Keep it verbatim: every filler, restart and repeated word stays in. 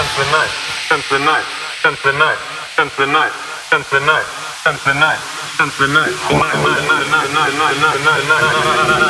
Sense the night, sense the night, sense the night, sense the night, sense the night, sense the night, sense the night, night, night, night, night, night, night, night, night, night.